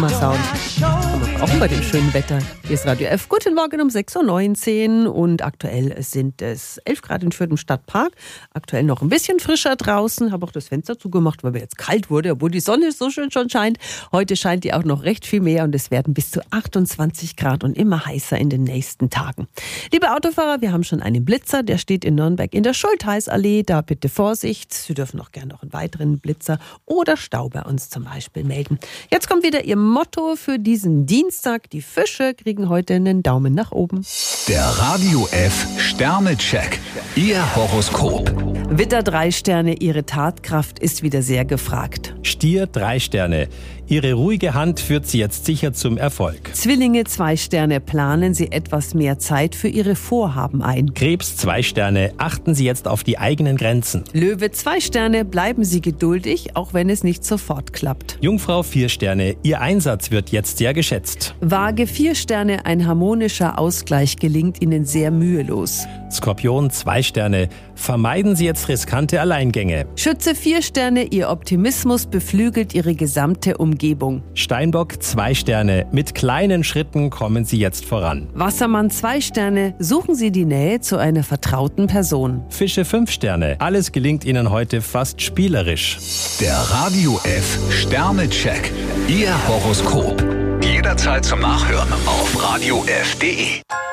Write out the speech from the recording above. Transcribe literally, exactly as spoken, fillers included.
Sound. Auch bei dem schönen Wetter. Hier ist Radio F. Guten Morgen um sechs Uhr neunzehn und aktuell sind es elf Grad in Fürth im Stadtpark. Aktuell noch ein bisschen frischer draußen. Habe auch das Fenster zugemacht, weil mir jetzt kalt wurde, obwohl die Sonne so schön schon scheint. Heute scheint die auch noch recht viel mehr und es werden bis zu achtundzwanzig Grad und immer heißer in den nächsten Tagen. Liebe Autofahrer, wir haben schon einen Blitzer, der steht in Nürnberg in der Schultheißallee. Da bitte Vorsicht. Sie dürfen auch gerne noch einen weiteren Blitzer oder Stau bei uns zum Beispiel melden. Jetzt kommt wieder Ihr Motto für diesen Dienstag. Die Fische kriegen heute einen Daumen nach oben. Der Radio F Sternecheck. Ihr Horoskop. Widder drei Sterne, Ihre Tatkraft ist wieder sehr gefragt. Stier drei Sterne. Ihre ruhige Hand führt Sie jetzt sicher zum Erfolg. Zwillinge zwei Sterne, planen Sie etwas mehr Zeit für Ihre Vorhaben ein. Krebs zwei Sterne. Achten Sie jetzt auf die eigenen Grenzen. Löwe zwei Sterne, bleiben Sie geduldig, auch wenn es nicht sofort klappt. Jungfrau vier Sterne. Ihr Einsatz wird jetzt sehr geschätzt. Waage vier Sterne, ein harmonischer Ausgleich gelingt Ihnen sehr mühelos. Skorpion zwei Sterne. Vermeiden Sie jetzt riskante Alleingänge. Schütze vier Sterne, Ihr Optimismus beflügelt Ihre gesamte Umgebung. Steinbock zwei Sterne. Mit kleinen Schritten kommen Sie jetzt voran. Wassermann zwei Sterne, suchen Sie die Nähe zu einer vertrauten Person. Fische fünf Sterne. Alles gelingt Ihnen heute fast spielerisch. Der Radio F Sternecheck. Ihr Horoskop. Jederzeit zum Nachhören auf radio f punkt de.